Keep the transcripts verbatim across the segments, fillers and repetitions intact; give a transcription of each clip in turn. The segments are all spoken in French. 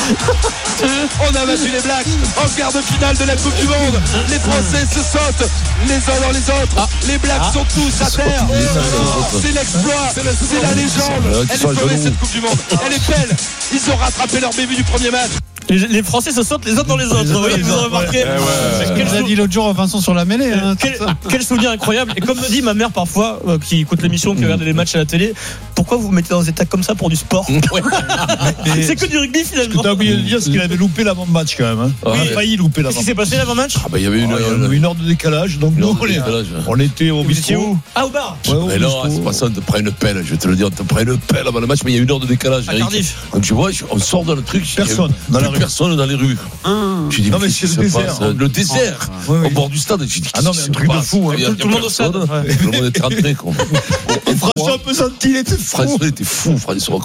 On a battu les Blacks en quart de finale de la Coupe du Monde. Les Français se sautent les uns dans les autres. Ah. Les Blacks ah. sont tous à terre. Oh. C'est l'exploit, c'est la légende. Elle est sauvée cette Coupe du Monde. Elle est belle. Ils ont rattrapé leur bébé du premier match. Les, les Français se sautent les uns dans les autres. Vous voyez, vous avez remarqué. Ouais, ouais. Quel sou... a dit l'autre jour Vincent sur la mêlée. Hein, quel, quel souvenir incroyable. Et comme me dit ma mère parfois, euh, qui écoute l'émission, qui mmh. regarde les matchs à la télé, pourquoi vous vous mettez dans des états comme ça pour du sport? Ouais. Mais, c'est que du rugby finalement. Ce que tu as oublié de dire, c'est qu'il avait loupé l'avant-match quand même. Hein. Oui, il a failli louper l'avant-match. Qu'est-ce qui s'est passé l'avant-match? Ah bah il y avait une, oh, heure, une heure de décalage. Donc nous, on, est, on était au bistrot. Ah, au bar. Ouais, mais non, c'est pas ça. On te prend une pelle. Je vais te le dire, on te prend une pelle avant le match, mais il y a une heure de décalage. À Cardiff. Donc tu vois, on sort dans le truc. Personne. Dans la rue. Personne dans les rues. J'ai dit, non mais c'est le désert. Le désert au bord du stade. J'ai dit, ah non mais un truc de fou. Tout le monde au stade. Tout le monde était rentré. François un peu senti, il était fou. François était fou. François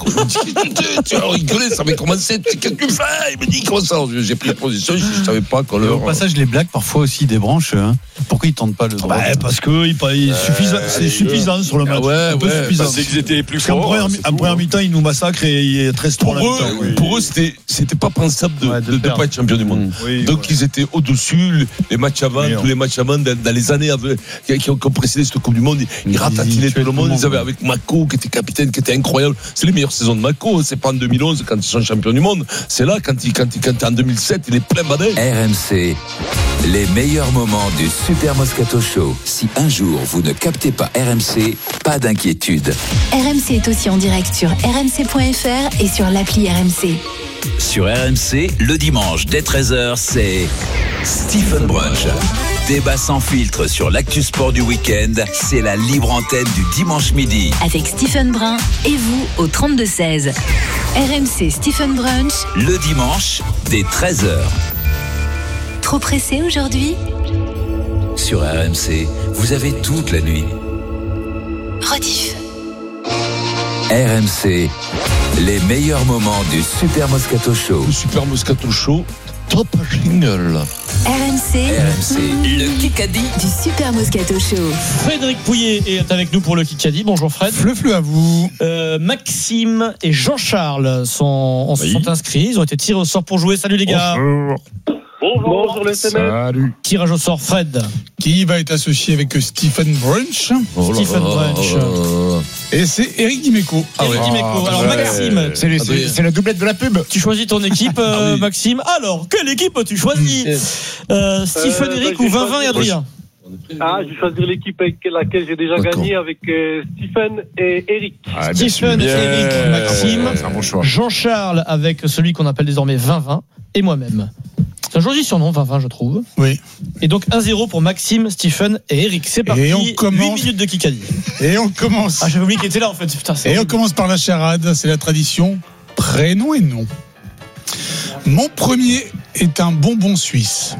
tu as rigolé, ça avait commencé. Qu'est-ce que tu fais? Il me dit comment ça? J'ai pris la position, je ne savais pas quand l'heure. Au passage, les Blacks parfois aussi débranchent. Hein. Pourquoi ils tentent pas le droit? Bah, parce que c'est suffisant sur le match. Ouais, ouais. C'est qu'ils étaient plus forts. En première mi-temps, ils nous massacrent et il y a treize trois. Pour eux, c'était pas pensable de ne pas être champion du monde. Donc ils étaient au-dessus. Les matchs avant, tous les matchs avant, dans les années qui ont précédé cette Coupe du Monde, ils ratatinaient tout le monde. Ils avaient avec Mako qui était capitaine, qui était incroyable. C'est les meilleures saisons de Mako. C'est pas en deux mille onze quand ils sont champions du monde. C'est là quand il quand il quand en deux mille sept, il est plein badin. R M C, les meilleurs moments du Super Moscato Show. Si un jour vous ne captez pas R M C, pas d'inquiétude. R M C est aussi en direct sur r m c point f r et sur l'appli R M C. Sur R M C, le dimanche dès treize heures, c'est Stephen Brunch. Débat sans filtre sur l'actu sport du week-end, c'est la libre antenne du dimanche midi. Avec Stephen Brun et vous au trente-deux seize. R M C Stephen Brunch. Le dimanche dès treize heures. Trop pressé aujourd'hui? Sur R M C, vous avez toute la nuit. Rediff. R M C, les meilleurs moments du Super Moscato Show. Le Super Moscato Show, top jingle. R M C, R M C, le Kikadi du Super Moscato Show. Frédéric Pouillet est avec nous pour le Kikadi. Bonjour Fred. Fleu fleu à vous. Euh, Maxime et Jean-Charles sont, oui. sont inscrits. Ils ont été tirés au sort pour jouer. Salut les gars. Bonjour. Bonjour, Bonjour le S M S. Salut. Tirage au sort, Fred. Qui va être associé avec Stephen Brunch. Oh Stephen Brunch. Oh Et c'est Eric Dimeco. Ah Eric ouais. Dimeco. Alors ouais. Maxime, c'est, le, c'est, c'est la doublette de la pub. Tu choisis ton équipe, euh, ah oui. Maxime. Alors, quelle équipe tu choisis? euh, Stephen, euh, Eric bah, ou Vinvin et Adrien? Ah, je vais choisir l'équipe avec laquelle j'ai déjà D'accord. gagné avec euh, Stephen et Eric. Ah, Stephen, Eric, Maxime, ouais, c'est un bon choix. Jean-Charles avec celui qu'on appelle désormais Vinvin et moi-même. C'est un joli surnom, Vinvin, je trouve. Oui. Et donc un zéro pour Maxime, Stephen et Eric. C'est parti. Et on commence... huit minutes de Kikadi. Et on commence. Ah, j'avais oublié qu'il était là en fait. Putain, c'est et horrible. On commence par la charade. C'est la tradition. Prénom et nom. Mon premier est un bonbon suisse.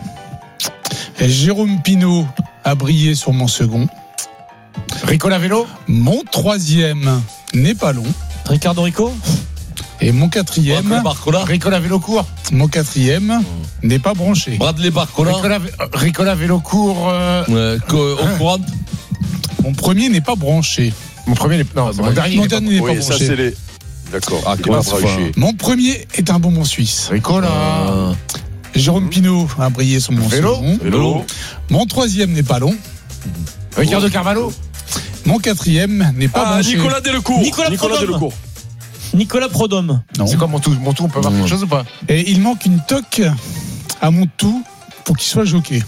Jérôme Pinault a brillé sur mon second. Ricola Vélo. Mon troisième n'est pas long. Ricardo Rico. Et mon quatrième, Barcola. Ricola Vélo court. Mon quatrième mmh. n'est pas branché. Bradley Barcola. Ricola, Ricola Vélo court. Euh... Ouais, co- au courant. Mon premier n'est pas branché. Mon premier n'est non, c'est mon dernier. Mon dernier n'est oui, pas ça, branché. C'est les... D'accord. Ah, pas branché. Mon premier est un bonbon suisse. Ricola. Euh... Jérôme mmh. Pinault a brillé sur mon vélo. second. Vélo. Mon troisième n'est pas long. Ricardo Carvalho. Mon quatrième n'est pas ah, branché. Nicolas Delecourt. Nicolas, Nicolas Delecourt. Nicolas Prodhomme. Non. C'est quoi mon tout? Mon tout, on peut voir quelque chose ou pas? Et il manque une toque à mon tout pour qu'il soit jockey.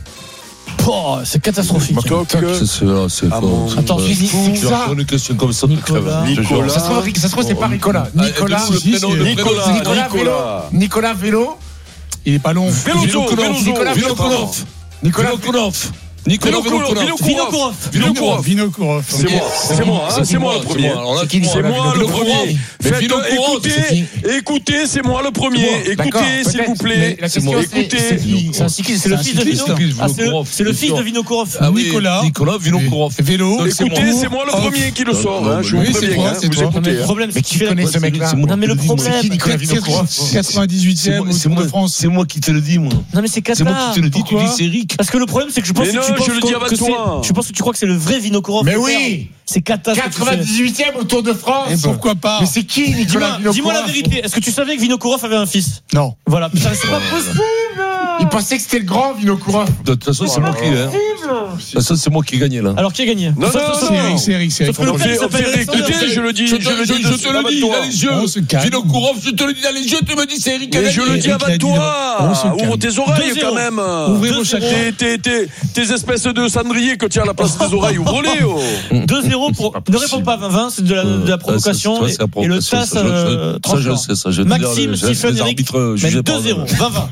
Oh, c'est catastrophique. Toque. C'est, c'est, c'est ah bon. Attends, je dis tu as une question comme ça. Nicolas. Nicolas. Ça se trouve, ça se trouve c'est pas Ricola. Nicolas. Ah, le prénom, le Nicolas. prénom, Nicolas Vélo. Nicolas Vélo. Il est pas long. Vélozo. Nicolas Vinokourov. Nicolas Vinokourov. Nicolas Vinokourov. Vinokourov. Vinokourov. C'est moi, c'est moi, hein, c'est moi le premier. C'est moi le premier. Faites, écoutez, écoutez, c'est moi le premier. Écoutez, s'il vous plaît. Écoutez. C'est le fils de Vinokourov. C'est le fils de Vinokourov. Nicolas. Nicolas Vinokourov. Vélo. Écoutez, c'est moi le premier qui le sort. Je vous préviens. Vous écoutez. Le problème, c'est qui connaît ce mec-là? Non, mais le problème. quatre-vingt-dix-huitième de France. C'est moi qui te le dis, moi. Non, mais c'est Qatar. C'est moi qui te le dis. Tu dis c'est Eric. Parce que le problème, c'est que je pense que tu penses que c'est, je pense que tu crois que c'est le vrai Vinokourov. Mais oui, C'est cata. quatre-vingt-dix-huitième au Tour de France. Et pourquoi pas? Mais c'est qui, Nicolas Dis-moi, dis-moi la vérité. Est-ce que tu savais que Vinokourov avait un fils? Non. Voilà. Putain, c'est pas possible. Il pensait que c'était le grand Vinokourov. De toute façon, c'est moi qui hein. De toute façon, c'est moi qui ai gagné là. Alors qui a gagné? Non, non, C'est Eric, c'est Eric, c'est Eric. On fait réécouter, je le dis, je le dis, je te le dis dans les yeux. Vinokourov, je te le dis dans les yeux, tu me dis c'est Eric qui a Mais gagné. je le dis avant toi. Ouvre tes oreilles quand même. Ouvrez vos chakras. Tes, tes, tes espèces de cendriers que tu as à la place des oreilles, ouvre-les. Oh. deux zéro pour. Ne réponds pas, vingt, c'est de la, de la provocation. Et, et le T A S. Ça, je sais, ça. Maxime, Stephen, Eric. deux zéro. vingt vingt.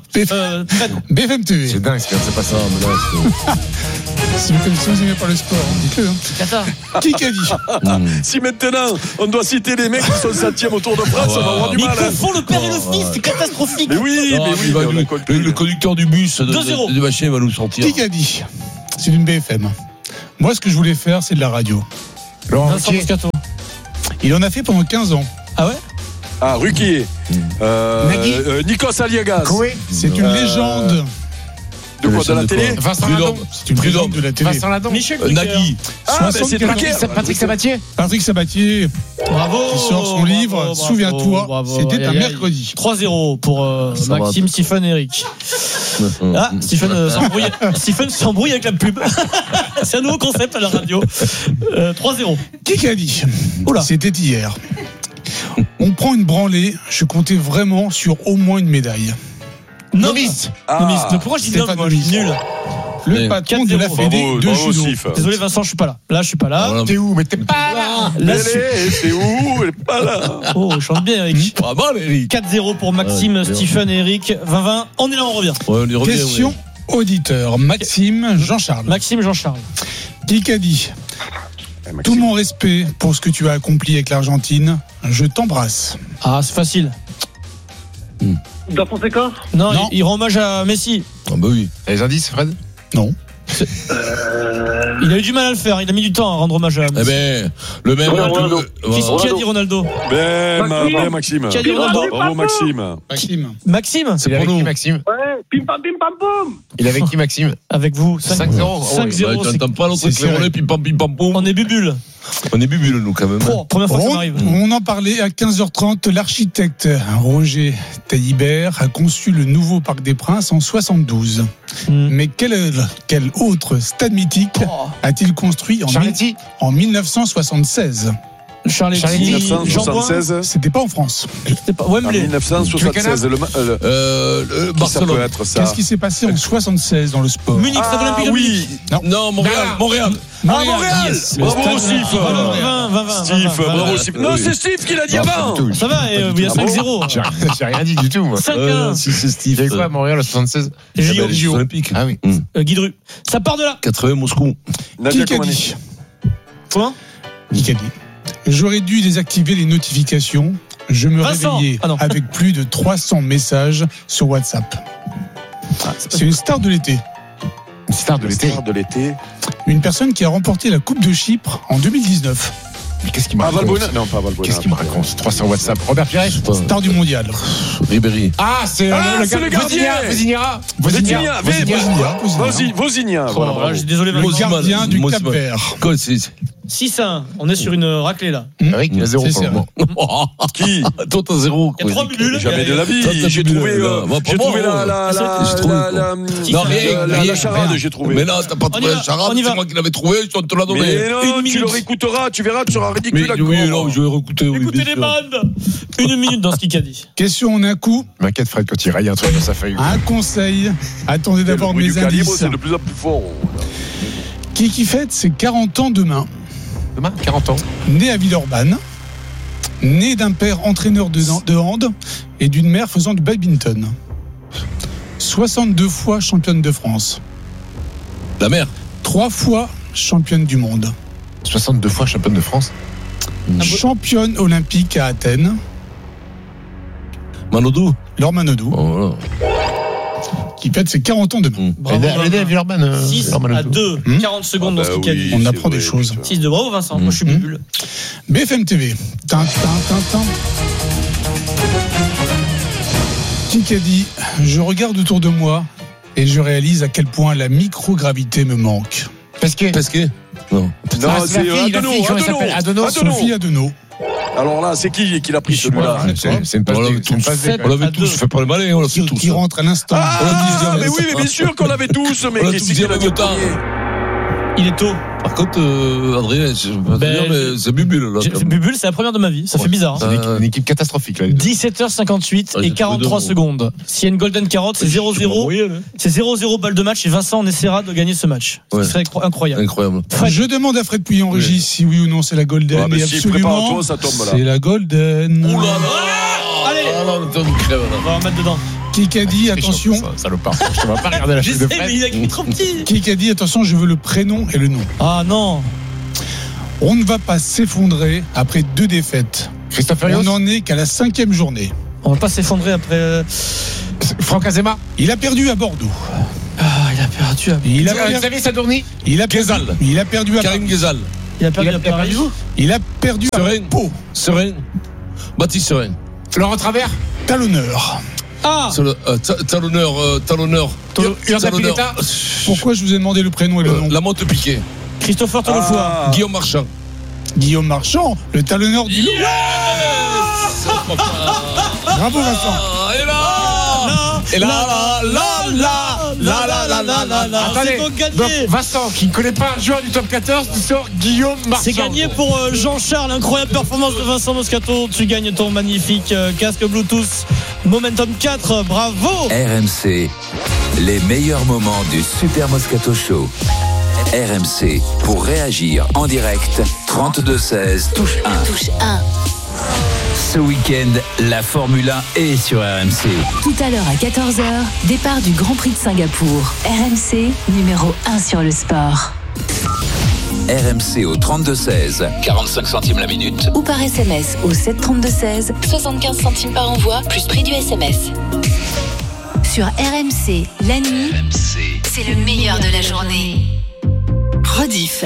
B F M T V. C'est dingue, c'est pas ça. Si vous connaissez, vous aimez pas le sport, dites-le. Qatar. Qui qu'a dit? Si maintenant on doit citer les mecs qui sont septième au Tour de France, on va avoir du Mais mal. ils confondent le père et le fils, c'est catastrophique. Mais oui, mais oui. Le, le, le conducteur du bus de, deux zéro. de, de machin va nous sortir. Qui qu'a dit? C'est d'une B F M. Moi, ce que je voulais faire, c'est de la radio. Vincent Moscato. Il en a fait pendant quinze ans. Ah ouais? Ah, Ruquier. Euh, euh, Nikos Aliagas. C'est une légende. De quoi, de la télé? Vincent Ladon. C'est une légende de la télé. Vincent Ladon. Michel Euh, Nagui. Ah, ben c'est Patrick. Patrick Sabatier. Patrick Sabatier, Bravo. qui sort son livre, Bravo, Souviens-toi, bravo. c'était Aïe, un aïe, aïe. mercredi. trois zéro pour euh, Ça Maxime, Stephen et Eric. Ah, Stephen euh, s'embrouille. Stephen s'embrouille avec la pub. C'est un nouveau concept à la radio. Euh, trois zéro. Qui qu'a dit? Oula. C'était hier. On prend une branlée, je comptais vraiment sur au moins une médaille. Nomis. Ah. Nomis. Mais pourquoi je dis Stéphane Nomis? Je suis Nomis. nul. Le Mais patron de la quatre zéro. Fédé Bravo, de bravo, judo. Steve. Désolé Vincent, je suis pas là. Là, je suis pas là. Voilà. T'es où? Mais t'es pas là. Là, Elle je suis- est, c'est où? Elle est pas là. Oh, je chante bien Eric. Pas mal, Eric. quatre zéro pour Maxime, Ouais, Stephen et Eric. vingt vingt. On est là, on revient. Ouais, on y revient. Question ouais. auditeur. Maxime Jean-Charles. Maxime, Jean-Charles. Qui qu'a dit? Tout mon respect pour ce que tu as accompli avec l'Argentine. Je t'embrasse. Ah, c'est facile. Da Fonseca. Non, Non. Il, il rend hommage à Messi. Ah bah oui. T'as les indices, Fred? Non. Il a eu du mal à le faire. Il a mis du temps à rendre hommage à Eh Messi. ben, le même. Ronaldo. le- Qui, voilà. qui a dit Ronaldo? Ben, Maxime. ben, Maxime. Qui a dit Ronaldo? Bravo, Maxime. Maxime. Maxime? Il est pour avec nous. qui, Maxime? Ouais, pim pam pim pam poum. Il est avec qui, Maxime? Avec vous. cinq zéro. cinq zéro. Ouais, tu c'est- entends pas l'autre c'est éclairé, serré. pim pam pim pam poum. On est bubule. On est bubule, nous, quand même. Oh, première fois que ça On, m'arrive. on en parlait à quinze heures trente. L'architecte Roger Taillibert a conçu le nouveau Parc des Princes en soixante-douze. Hmm. Mais quel, quel autre stade mythique Oh. a-t-il construit en, Charletti. en mille neuf cent soixante-seize? Charletti, mille neuf cent Jean Boin. soixante-seize. C'était pas en France. C'était pas En Wembley. mille neuf cent soixante-seize. Le, ma- le, Euh, le qui ça peut Barcelone. être ça? Qu'est-ce qui s'est passé en soixante-seize dans le sport? Munich, stade Ah olympique de Munich. oui. Non, Montréal. Là. Montréal. Ah, Montréal. yes. Bravo, Le stade Steve. olympique. vingt, vingt, vingt, Steve, vingt, vingt. bravo, Steve. Non, c'est Steve qui l'a dit avant. Ça va, euh, il y a cinq zéro. J'ai j'ai rien dit du tout, moi. cinq Euh, un. si c'est Il Steve. y avait quoi à Montréal en soixante-seize? J O. Les Jeux Olympiques. Ah oui. Euh, Guy Dru. Ça part de là. quatre-vingts Moscou. Nadia Qui qu'a Comaneci. dit? Comment? Qui qu'a dit? J'aurais dû désactiver les notifications. Je me Vincent. réveillais Ah non. avec plus de trois cents messages sur WhatsApp. C'est une star de l'été. Une star de l'été. Star de l'été. Une personne qui a remporté la Coupe de Chypre en deux mille dix-neuf. Mais qu'est-ce qu'il me Ah, raconte? Valbuena. Non, pas Valbuena. Qu'est-ce qu'il me raconte? trois cents WhatsApp. Robert Pires? Star du mondial. Ribéry. Ah, c'est euh, Ah, c'est le gardien. Vosinira. Vozinha. Vozinira. Vas-y, Vozinha. Oh, Voilà, là, bravo. je suis désolé, Le Vincent. gardien du Mossman. Cap Vert. Quoi, c'est. six un. On est sur une raclée là. Avec il a zéro C'est pour le ça. moment. Qui? Toi, t'as zéro. Il y a trois bubules. Jamais de la vie. Toi, t'as J'ai bubu, trouvé, là. euh, Va, j'ai pas trouvé moi, la, la, la, j'ai trouvé, la, quoi. la, Non, rien, la, la, rien, la charade, rien. j'ai trouvé. Mais non, t'as pas On y trouvé va, la charade, on y c'est va. moi qui l'avais trouvé, je te l'a donné. Mais non, Une tu minute. le réécouteras, tu verras, tu seras ridicule. Mais oui, non, je vais réécouter. oui, Écoutez bien les sûr. bandes. Une minute dans ce qu'il a dit. Question en un coup. M'inquiète, Fred, quand il raye un truc dans sa feuille. Un conseil. Attendez Le d'abord bruit mes du calibre, indices. c'est de plus en plus fort. Qui qui fête ses quarante ans demain. Demain, quarante ans. Né à Villeurbanne. Né d'un père entraîneur de, de hand et d'une mère faisant du badminton. soixante-deux fois championne de France. La mère. Trois fois championne du monde. soixante-deux fois championne de France. Championne olympique à Athènes. Manodou. Laure Manodou, Oh, voilà. qui fête ses quarante ans demain. Bravo, Elle est née à Villeurbanne. euh, six Villeurbanne. à deux. Hmm. quarante secondes dans ce qu'il a dit. On apprend des choses. six de bravo Vincent. Moi je suis Hmm. bubule. B F M T V. Tin, tin, tin, tin. Qui a dit « Je regarde autour de moi et je réalise à quel point la microgravité me manque. Pesquet. Pesquet. Non. Non, c'est Adenau. Sophie Adenau. Alors là, c'est qui qui l'a pris celui-là? C'est une passe. On l'avait tous. On l'avait tous. Fais pas le malin, on l'a fait tous. Qui rentre à l'instant. Ah, mais oui, mais bien sûr qu'on l'avait tous, mais On l'a qu'est-ce tous dit qu'il en a même temps. Il est tôt. Par contre, euh, Adrien, je veux pas te Ben, dire, mais c'est Bubule, là. J'ai- Bubule, c'est la première de ma vie. Ça fait bizarre. C'est hein. une équipe- une équipe catastrophique, là. dix-sept heures cinquante-huit Ah, et j'ai quarante-trois trouvé deux mots. secondes. S'il y a une golden carotte, c'est zéro zéro. C'est zéro zéro balle de match et Vincent, on essaiera de gagner ce match. Ouais. Ce serait incro- incroyable. Incroyable. Je demande à Fred Pouilly en régie si oui ou non c'est la Golden. Ah, mais et si, absolument, prépare-toi, ça tombe, là. c'est la Golden. Ouh là là. Allez, Ah là, on nous crève, là. on va en mettre dedans. Qui a dit attention Ça, ça le part. Je ne vais pas regarder la Je chute de sais, mais Fred. il a écrit trop petit. Qui a dit attention, je veux le prénom et le nom. Ah non. On ne va pas s'effondrer après deux défaites. Christophe Furios. On n'en est qu'à la cinquième journée. On va pas s'effondrer après. euh, Franck Azema. Il a perdu à Bordeaux. Ah, il a perdu à. Il a, Euh, Xavier Sadourny. il a perdu, Ghezal. il a perdu à Karim Ghezal. Il a perdu Il a à Paris. perdu où Il a perdu à Serein. Pau. Serein. Baptiste Serein. Laurent Travers. Talonneur. Ah. C'est le euh, ta- talonneur. euh, Talonneur. Urda Talonneur. Pineta. Pourquoi je vous ai demandé le prénom et le Euh, nom La motte piquée. Christopher Tolofoa. Ah. Guillaume Marchand. Guillaume Marchand, le talonneur du loup. Bravo Vincent. Ah, et là Et là, là, là, là, là, là, là, là, là, là. Attendez. C'est donc gagné. Donc, Vincent, qui ne connaît pas un joueur du top quatorze, tu sors Guillaume Marchand. C'est gagné pour euh, Jean-Charles. Incroyable performance de Vincent Moscato. Tu gagnes ton magnifique euh, casque Bluetooth Momentum quatre. Bravo. R M C, les meilleurs moments du Super Moscato Show. R M C, pour réagir en direct, trente-deux seize, touche un. Touche un. Ce week-end, la Formule un est sur R M C. Tout à l'heure à quatorze heures, départ du Grand Prix de Singapour. R M C, numéro un sur le sport. R M C au trente-deux seize, quarante-cinq centimes la minute. Ou par S M S au sept trente-deux seize, soixante-quinze centimes par envoi, plus prix du S M S. Sur R M C, la nuit, R M C. c'est le meilleur de la journée. Rediff.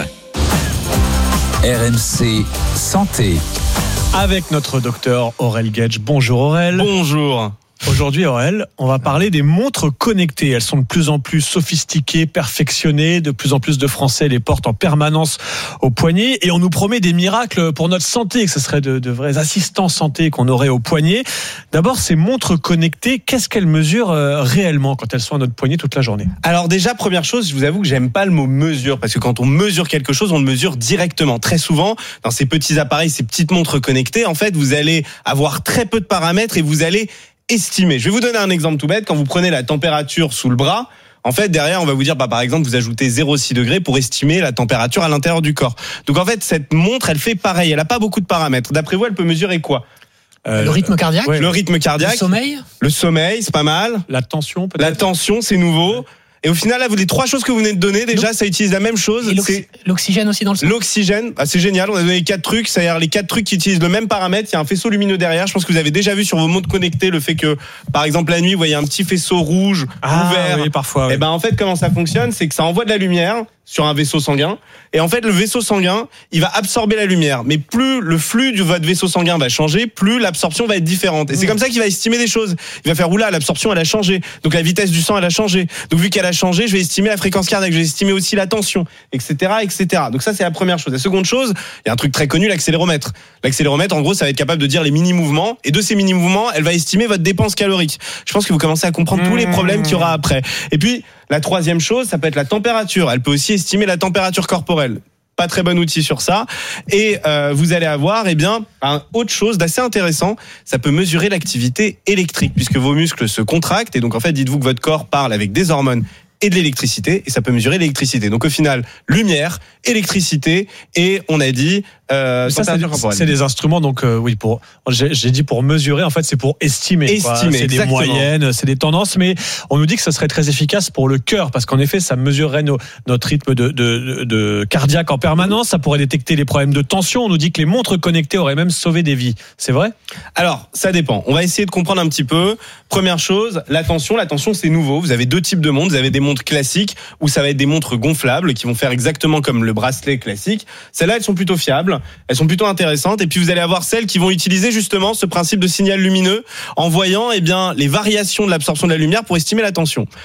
R M C Santé. Avec notre docteur Aurel Gage. Bonjour Aurel. Bonjour. Aujourd'hui Aurel, on va parler des montres connectées. Elles sont de plus en plus sophistiquées, perfectionnées. De plus en plus de Français les portent en permanence au poignet. Et on nous promet des miracles pour notre santé, que ce serait de, de vrais assistants santé qu'on aurait au poignet. D'abord, ces montres connectées, qu'est-ce qu'elles mesurent euh, réellement quand elles sont à notre poignet toute la journée ? Alors déjà, première chose, je vous avoue que j'aime pas le mot mesure, parce que quand on mesure quelque chose, on le mesure directement. Très souvent, dans ces petits appareils, ces petites montres connectées, en fait, vous allez avoir très peu de paramètres et vous allez estimer. Je vais vous donner un exemple tout bête. Quand vous prenez la température sous le bras, en fait, derrière, on va vous dire, bah, par exemple, vous ajoutez zéro virgule six degrés pour estimer la température à l'intérieur du corps. Donc, en fait, cette montre, elle fait pareil. Elle a pas beaucoup de paramètres. D'après vous, elle peut mesurer quoi ? Euh, Le rythme cardiaque. ouais. Le rythme cardiaque. Le sommeil. Le sommeil, c'est pas mal. La tension peut-être ? La tension, c'est nouveau. Et au final, là, vous les trois choses que vous venez de donner, déjà, ça utilise la même chose. C'est L'oxygène aussi dans le sang. l'oxygène. Ah, c'est génial. On a donné quatre trucs. C'est-à-dire les quatre trucs qui utilisent le même paramètre. Il y a un faisceau lumineux derrière. Je pense que vous avez déjà vu sur vos montres connectées le fait que, par exemple, la nuit, vous voyez un petit faisceau rouge Ah, ouvert. oui, parfois. oui. Et ben, en fait, comment ça fonctionne, c'est que ça envoie de la lumière sur un vaisseau sanguin. Et en fait, le vaisseau sanguin, il va absorber la lumière. Mais plus le flux de votre vaisseau sanguin va changer, plus l'absorption va être différente. Et c'est comme ça qu'il va estimer des choses. Il va faire, oula, l'absorption, elle a changé. Donc la vitesse du sang, elle a changé. Donc vu qu'elle a changé, je vais estimer la fréquence cardiaque, je vais estimer aussi la tension, et cetera, et cetera. Donc ça, c'est la première chose. La seconde chose, il y a un truc très connu, l'accéléromètre. L'accéléromètre, en gros, ça va être capable de dire les mini-mouvements. Et de ces mini-mouvements, elle va estimer votre dépense calorique. Je pense que vous commencez à comprendre tous les problèmes qu'il y aura après. Et puis, la troisième chose, ça peut être la température. Elle peut aussi estimer la température corporelle. Pas très bon outil sur ça. Et euh, vous allez avoir, eh bien, un autre chose d'assez intéressant. Ça peut mesurer l'activité électrique, puisque vos muscles se contractent. Et donc, en fait, dites-vous que votre corps parle avec des hormones et de l'électricité, et ça peut mesurer l'électricité. Donc au final, lumière, électricité, et on a dit euh, ça, c'est, température corporelle. c'est des instruments, donc euh, oui, pour j'ai, j'ai dit pour mesurer, en fait, c'est pour estimer. quoi. Estimer, c'est exactement. des moyennes, c'est des tendances, mais on nous dit que ça serait très efficace pour le cœur, parce qu'en effet, ça mesurerait nos, notre rythme de, de, de cardiaque en permanence, ça pourrait détecter les problèmes de tension. On nous dit que les montres connectées auraient même sauvé des vies. C'est vrai ? Alors, ça dépend. On va essayer de comprendre un petit peu. Première chose, la tension. La tension, c'est nouveau. Vous avez deux types de montres. Vous avez des montres classiques où ça va être des montres gonflables qui vont faire exactement comme le bracelet classique. Celles-là, elles sont plutôt fiables. Elles sont plutôt intéressantes. Et puis, vous allez avoir celles qui vont utiliser justement ce principe de signal lumineux en voyant, eh bien, les variations de l'absorption de la lumière pour estimer la tension.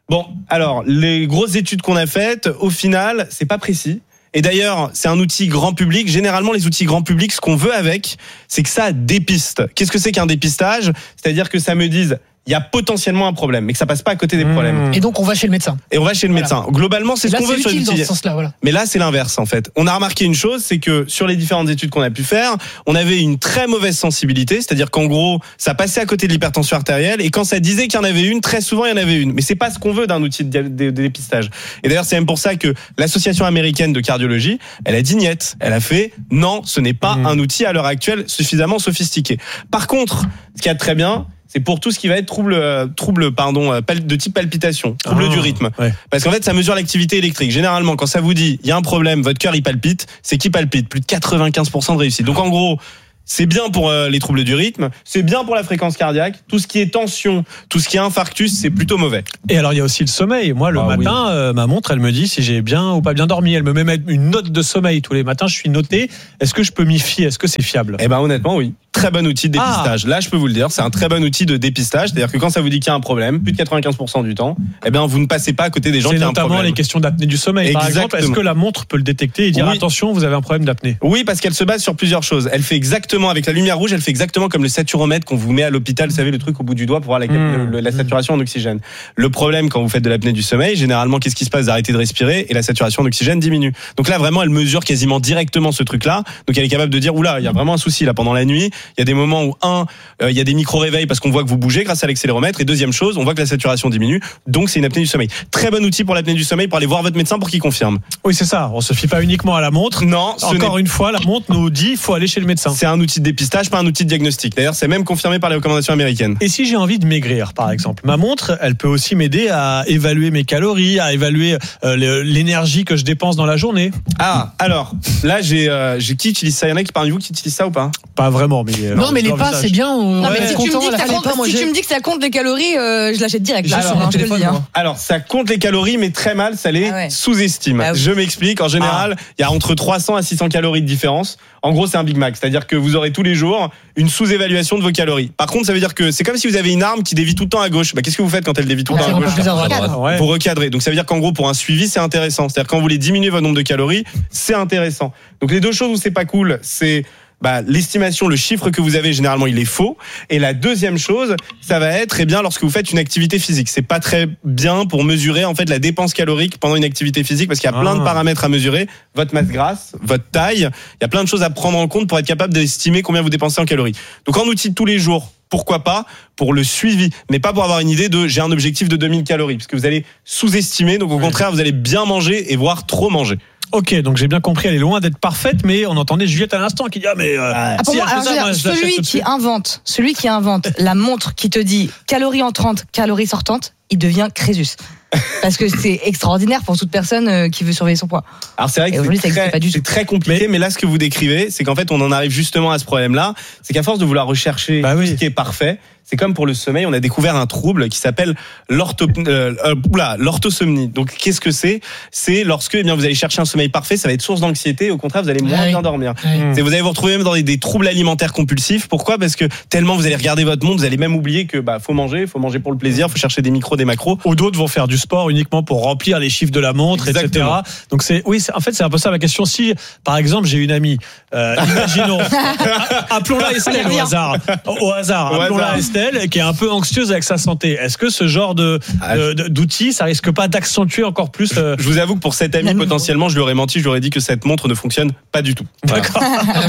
Bon, alors, les grosses études qu'on a faites, au final, c'est pas précis. Et d'ailleurs, c'est un outil grand public. Généralement, les outils grand public, ce qu'on veut avec, c'est que ça dépiste. Qu'est-ce que c'est qu'un dépistage ? C'est-à-dire que ça me dise, il y a potentiellement un problème, mais que ça passe pas à côté des mmh. problèmes. Et donc, on va chez le médecin. Et on va chez le voilà. médecin. Globalement, c'est et ce là, qu'on c'est veut sur les outils. Dans ce sens-là, voilà. Mais là, c'est l'inverse, en fait. On a remarqué une chose, c'est que sur les différentes études qu'on a pu faire, on avait une très mauvaise sensibilité, c'est-à-dire qu'en gros, ça passait à côté de l'hypertension artérielle, et quand ça disait qu'il y en avait une, très souvent, il y en avait une. Mais c'est pas ce qu'on veut d'un outil de, de, de dépistage. Et d'ailleurs, c'est même pour ça que l'Association américaine de cardiologie, elle a dit niet. Elle a fait, non, ce n'est pas mmh. un outil à l'heure actuelle suffisamment sophistiqué. Par contre, ce qu'il y a de très bien, c'est pour tout ce qui va être trouble, trouble pardon, de type palpitation, trouble ah, du rythme. Ouais. Parce qu'en fait, ça mesure l'activité électrique. Généralement, quand ça vous dit, il y a un problème, votre cœur il palpite, c'est qui palpite ? Plus de quatre-vingt-quinze pour cent de réussite. Donc en gros, c'est bien pour euh, les troubles du rythme, c'est bien pour la fréquence cardiaque. Tout ce qui est tension, tout ce qui est infarctus, c'est plutôt mauvais. Et alors, il y a aussi le sommeil. Moi, le ah, matin, oui. euh, ma montre, elle me dit si j'ai bien ou pas bien dormi. Elle me met une note de sommeil tous les matins. Je suis noté. Est-ce que je peux m'y fier ? Est-ce que c'est fiable ? Eh ben, honnêtement, oui. Très bon outil de dépistage. Ah. Là, je peux vous le dire, c'est un très bon outil de dépistage. C'est-à-dire que quand ça vous dit qu'il y a un problème, plus de quatre-vingt-quinze pour cent du temps, eh bien, vous ne passez pas à côté des gens c'est qui ont un problème. C'est notamment les questions d'apnée du sommeil. Exactement. Par exemple, est-ce que la montre peut le détecter et dire oui. attention, vous avez un problème d'apnée ? Oui, parce qu'elle se base sur plusieurs choses. Elle fait exactement, avec la lumière rouge, elle fait exactement comme le saturomètre qu'on vous met à l'hôpital, vous savez, le truc au bout du doigt pour voir la, mmh. le, la saturation en oxygène. Le problème, quand vous faites de l'apnée du sommeil, généralement, qu'est-ce qui se passe ? Vous arrêtez de respirer et la saturation d'oxygène diminue. Donc là, vraiment, elle mesure quasiment directement ce truc-là. Donc elle est capable de dire, oula, il y a vraiment un souci là pendant la nuit. Il y a des moments où un, euh, il y a des micro-réveils parce qu'on voit que vous bougez grâce à l'accéléromètre. Et deuxième chose, on voit que la saturation diminue. Donc c'est une apnée du sommeil. Très bon outil pour l'apnée du sommeil, pour aller voir votre médecin pour qu'il confirme. Oui, c'est ça. On se fie pas uniquement à la montre. Non. Encore une fois, la montre nous dit, faut aller chez le médecin. C'est un outil de dépistage, pas un outil de diagnostic. D'ailleurs, c'est même confirmé par les recommandations américaines. Et si j'ai envie de maigrir, par exemple, ma montre, elle peut aussi m'aider à évaluer mes calories, à évaluer euh, l'énergie que je dépense dans la journée. Ah, alors là, j'ai, euh, j'ai qui utilise ça ? Il y en a qui parmi vous qui utilisent ça ou pas ? Pas vraiment, mais euh, non, mais les pas, c'est bien. On... Non, mais si, tu me, dis que ça compte, pas, si tu me dis que ça compte les calories, euh, je l'achète direct. Là, alors, hein, je te le dis, hein. alors, ça compte les calories, mais très mal, ça les ah ouais. sous-estime. Ah oui. Je m'explique. En général, il ah. y a entre trois cents à six cents calories de différence. En gros, c'est un Big Mac, c'est-à-dire que vous aurez tous les jours une sous-évaluation de vos calories. Par contre, ça veut dire que c'est comme si vous avez une arme qui dévie tout le temps à gauche. Bah, qu'est-ce que vous faites quand elle dévie tout le temps à gauche ? Vous recadrez. Donc ça veut dire qu'en gros, pour un suivi, c'est intéressant. C'est-à-dire quand vous voulez diminuer votre nombre de calories, c'est intéressant. Donc les deux choses où c'est pas cool, c'est bah, l'estimation, le chiffre que vous avez, généralement, il est faux. Et la deuxième chose, ça va être, eh bien, lorsque vous faites une activité physique. C'est pas très bien pour mesurer, en fait, la dépense calorique pendant une activité physique parce qu'il y a plein ah. de paramètres à mesurer. Votre masse grasse, votre taille. Il y a plein de choses à prendre en compte pour être capable d'estimer combien vous dépensez en calories. Donc, en outil de tous les jours, pourquoi pas pour le suivi, mais pas pour avoir une idée de j'ai un objectif de deux mille calories, parce que vous allez sous-estimer, donc au contraire, vous allez bien manger et voire trop manger. Ok, donc j'ai bien compris, elle est loin d'être parfaite, mais on entendait Juliette à l'instant qui dit ah mais euh, ah, si moi, alors, ça, dire, moi, celui qui invente, celui qui invente la montre qui te dit calories entrantes, calories sortantes, il devient Crésus. Parce que c'est extraordinaire pour toute personne qui veut surveiller son poids. Alors c'est vrai que c'est très, pas du c'est très compliqué, mais, mais là ce que vous décrivez, c'est qu'en fait on en arrive justement à ce problème-là, c'est qu'à force de vouloir rechercher bah oui. ce qui est parfait, c'est comme pour le sommeil, on a découvert un trouble qui s'appelle l'ortho, euh, euh, oula, l'orthosomnie. Donc qu'est-ce que c'est ? C'est lorsque eh bien, vous allez chercher un sommeil parfait, ça va être source d'anxiété, et au contraire vous allez moins oui. bien dormir. Oui. C'est, vous allez vous retrouver même dans des, des troubles alimentaires compulsifs. Pourquoi ? Parce que tellement vous allez regarder votre montre, vous allez même oublier que bah faut manger, faut manger pour le plaisir, faut chercher des micros, des macros. Ou d'autres vont faire du sport uniquement pour remplir les chiffres de la montre, Exactement. et cetera. Donc c'est oui, c'est, en fait c'est un peu ça ma question. Si par exemple j'ai une amie, euh, imaginons, appelons-la Estelle au hasard, au hasard, au appelons-la hasard. Estelle qui est un peu anxieuse avec sa santé. Est-ce que ce genre de, de, de d'outils, ça risque pas d'accentuer encore plus euh... Je vous avoue que pour cette amie potentiellement, je lui aurais menti, je lui aurais dit que cette montre ne fonctionne pas du tout. D'accord.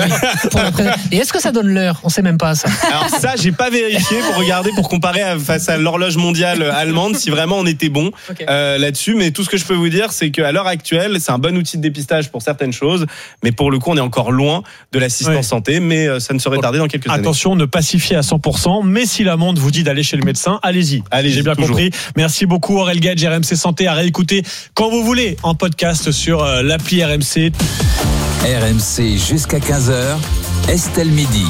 Voilà. Et est-ce que ça donne l'heure ? On sait même pas ça. Alors ça, j'ai pas vérifié pour regarder, pour comparer à, face à l'horloge mondiale allemande si vraiment on était bon. Okay. Euh, là-dessus, mais tout ce que je peux vous dire, c'est qu'à l'heure actuelle, c'est un bon outil de dépistage pour certaines choses, mais pour le coup, on est encore loin de l'assistance ouais. santé, mais euh, ça ne serait tardé dans quelques Attention, années. Attention, ne pas s'y fier à cent pour cent, mais si la montre vous dit d'aller chez le médecin, allez-y. Allez-y, j'ai bien toujours. compris. Merci beaucoup Aurel Gage, R M C Santé, à réécouter quand vous voulez en podcast sur euh, l'appli R M C. R M C jusqu'à quinze heures, Estelle Midi.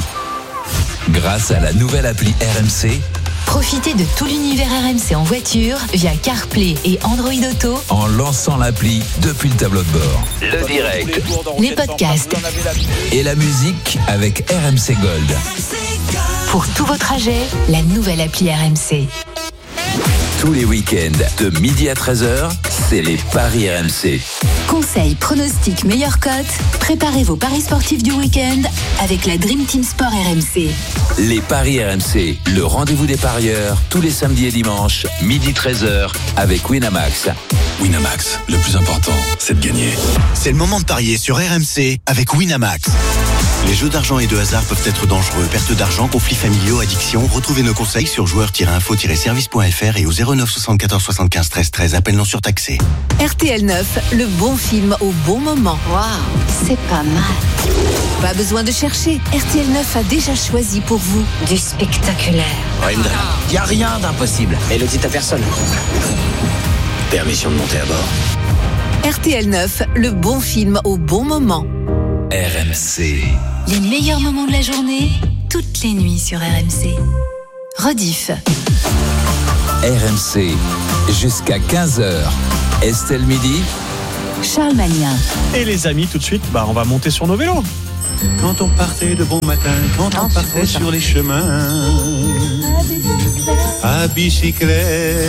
Grâce à la nouvelle appli R M C, profitez de tout l'univers R M C en voiture via CarPlay et Android Auto en lançant l'appli depuis le tableau de bord. Le direct, les podcasts et la musique avec R M C Gold. Pour tous vos trajets, la nouvelle appli R M C. Tous les week-ends, de midi à treize heures, c'est les paris R M C. Conseils, pronostics, meilleures cotes. Préparez vos paris sportifs du week-end avec la Dream Team Sport R M C. Les paris R M C, le rendez-vous des parieurs, tous les samedis et dimanches, midi treize heures, avec Winamax. Winamax, le plus important, c'est de gagner. C'est le moment de parier sur R M C avec Winamax. Les jeux d'argent et de hasard peuvent être dangereux. Perte d'argent, conflits familiaux, addiction. Retrouvez nos conseils sur joueurs tiret info tiret service point f r et au zéro neuf soixante-quatorze soixante-quinze treize treize. Appel non surtaxé. R T L neuf, le bon film au bon moment. Waouh, c'est pas mal. Pas besoin de chercher. R T L neuf a déjà choisi pour vous du spectaculaire. Ouais, il n'y a rien d'impossible. Et le dit à personne. Permission de monter à bord. R T L neuf, le bon film au bon moment. R M C. Les meilleurs moments de la journée, toutes les nuits sur R M C. Rediff. R M C, jusqu'à quinze heures. Estelle Midi. Charles Magnin. Et les amis, tout de suite, bah, on va monter sur nos vélos. Quand on partait de bon matin, quand on partait sur les chemins, à bicyclette.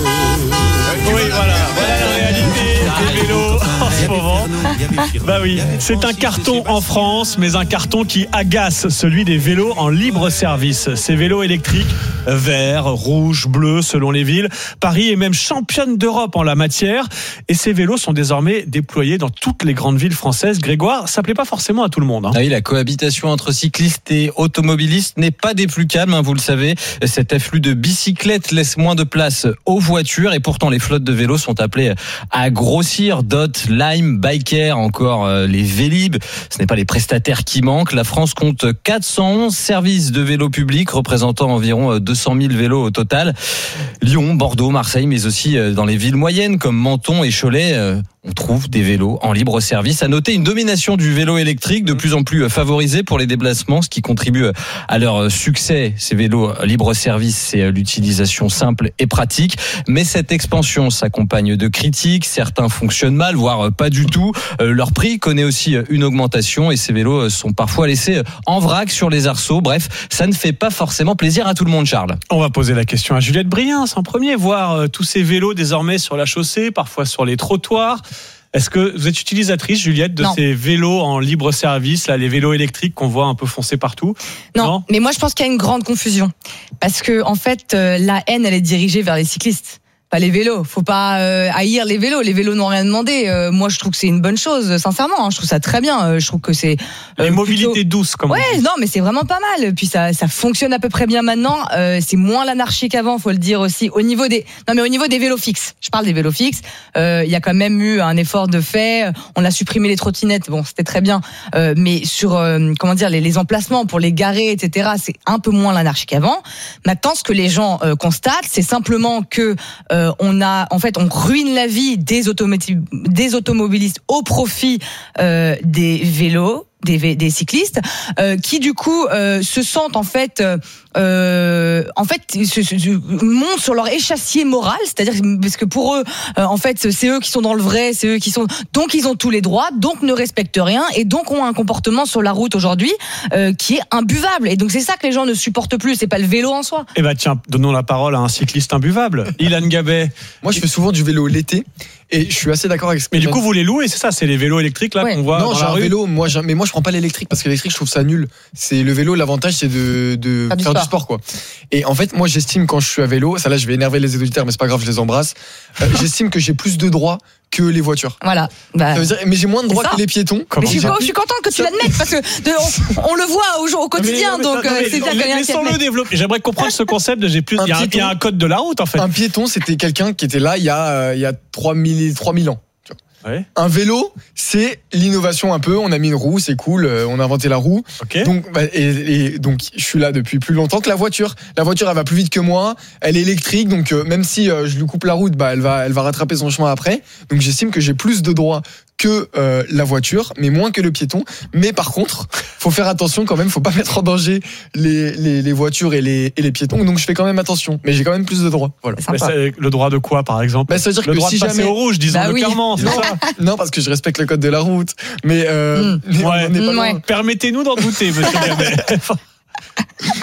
Oui, voilà, voilà la réalité des vélos en ce moment. Bah oui, c'est un carton en France, mais un carton qui agace, celui des vélos en libre service. Ces vélos électriques, verts, rouges, bleus, selon les villes. Paris est même championne d'Europe en la matière. Et ces vélos sont désormais déployés dans toutes les grandes villes françaises. Grégoire, ça plaît pas forcément à tout le monde. Hein. Ah oui, la cohabitation entre cyclistes et automobilistes n'est pas des plus calmes, hein, vous le savez. Cet afflux de bicyclettes laisse moins de place aux voitures et pourtant les flottes de vélos sont appelées à grossir. Dot, Lime, Biker, encore euh, les Vélib. Ce n'est pas les prestataires qui manquent. La France compte quatre cent onze services de vélos publics représentant environ deux cent mille vélos au total. Lyon, Bordeaux, Marseille, mais aussi dans les villes moyennes comme Menton et Cholet. Euh, on trouve des vélos en libre service. À noter une domination du vélo électrique de plus en plus favorisée pour les déplacements, ce qui contribue à leur succès. Ces vélos libre service, c'est l'utilisation simple et pratique. Mais cette expansion s'accompagne de critiques. Certains fonctionnent mal, voire pas du tout. Leur prix connaît aussi une augmentation et ces vélos sont parfois laissés en vrac sur les arceaux. Bref, ça ne fait pas forcément plaisir à tout le monde, Charles. On va poser la question à Juliette Briens en premier, voir tous ces vélos désormais sur la chaussée, parfois sur les trottoirs. Est-ce que vous êtes utilisatrice, Juliette, de non. ces vélos en libre service, là, les vélos électriques qu'on voit un peu foncer partout? Non, non, mais moi je pense qu'il y a une grande confusion. Parce que en fait, euh, la haine, elle est dirigée vers les cyclistes. Pas les vélos, faut pas euh, haïr les vélos. Les vélos n'ont rien demandé. Euh, moi, je trouve que c'est une bonne chose, sincèrement. Hein, je trouve ça très bien. Euh, je trouve que c'est euh, les mobilités plutôt... douces, comme ouais, on dit. Non, mais c'est vraiment pas mal. Puis ça, ça fonctionne à peu près bien maintenant. Euh, c'est moins l'anarchie qu'avant, faut le dire aussi. Au niveau des, non mais au niveau des vélos fixes. Je parle des vélos fixes. Il euh, y a quand même eu un effort de fait. On a supprimé les trottinettes. Bon, c'était très bien. Euh, mais sur euh, comment dire les, les emplacements pour les garer, et cetera. C'est un peu moins l'anarchie qu'avant. Maintenant, ce que les gens euh, constatent, c'est simplement que euh, on a en fait, on ruine la vie des, automobilistes, des automobilistes au profit euh, des vélos, des, des cyclistes, euh, qui du coup euh, se sentent en fait, euh, en fait, se, se, montent sur leur échassier moral, c'est-à-dire parce que pour eux, euh, en fait, c'est eux qui sont dans le vrai, c'est eux qui sont, donc ils ont tous les droits, donc ne respectent rien et donc ont un comportement sur la route aujourd'hui euh, qui est imbuvable. Et donc c'est ça que les gens ne supportent plus, c'est pas le vélo en soi. Eh ben tiens, donnons la parole à un cycliste imbuvable, Ilan Gabet. Moi, je fais souvent du vélo l'été. Et je suis assez d'accord avec ce que Mais du coup, vous les louez, c'est ça, c'est les vélos électriques là ouais. qu'on voit non, dans j'ai la un rue. vélo, moi, j'ai, mais moi je prends pas l'électrique parce que l'électrique, je trouve ça nul. C'est le vélo, l'avantage c'est de, de faire, du, faire sport. du sport quoi. Et en fait, moi j'estime quand je suis à vélo, ça là je vais énerver les auditeurs, mais c'est pas grave, je les embrasse. Euh, j'estime que j'ai plus de droits que les voitures. Voilà. Bah, ça veut dire, mais j'ai moins de droits que les piétons. Mais je suis, je suis contente que tu l'admettes parce que de, on, on le voit au, au quotidien, mais, mais, donc non, mais, c'est bien qu'il y ait un laissons-le développer. J'aimerais comprendre ce concept de j'ai plus. Il y, y a un code de la route en fait. Un piéton, c'était quelqu'un qui était là il y a euh, il y a trois mille ans. Ouais. Un vélo, c'est l'innovation un peu. On a mis une roue, c'est cool. On a inventé la roue. Okay. Donc, bah, et, et donc, je suis là depuis plus longtemps que la voiture. La voiture, elle va plus vite que moi. Elle est électrique, donc euh, même si euh, je lui coupe la route, bah, elle va, elle va rattraper son chemin après. Donc, j'estime que j'ai plus de droits que euh, la voiture, mais moins que le piéton. Mais par contre, faut faire attention quand même. Faut pas mettre en danger les, les, les voitures et les, et les piétons. Donc, je fais quand même attention. Mais j'ai quand même plus de droits. Voilà. Mais c'est le droit de quoi, par exemple? Bah, ça veut dire le que droit si de passer jamais au rouge, disons-le bah oui. clairement. C'est non, ça. Non, parce que je respecte le code de la route. Mais, euh, mmh. mais ouais. on n'est pas mmh, loin. Ouais. Permettez-nous d'en douter, monsieur Gabet.